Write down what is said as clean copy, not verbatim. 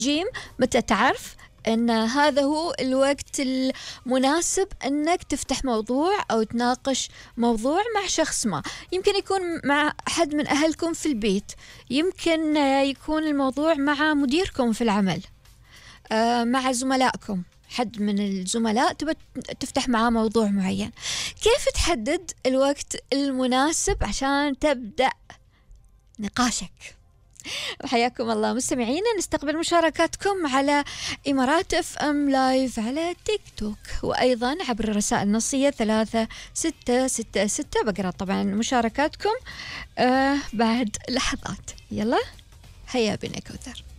جيم، متى تعرف أن هذا هو الوقت المناسب أنك تفتح موضوع أو تناقش موضوع مع شخص ما؟ يمكن يكون مع أحد من أهلكم في البيت، يمكن يكون الموضوع مع مديركم في العمل، مع زملائكم، حد من الزملاء تبى تفتح معاه موضوع معين. كيف تحدد الوقت المناسب عشان تبدأ نقاشك؟ وحياكم الله مستمعينا، نستقبل مشاركاتكم على إمارات اف ام لايف على تيك توك، وأيضا عبر الرسائل النصية 3666. بقرأ طبعا مشاركاتكم بعد لحظات. يلا هيا بنا كوثر.